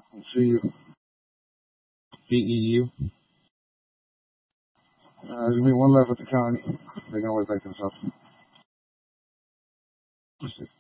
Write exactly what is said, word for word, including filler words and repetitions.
Let's see. B E U. Uh, there's gonna be one left with the county. They're gonna always back themselves. Let's see.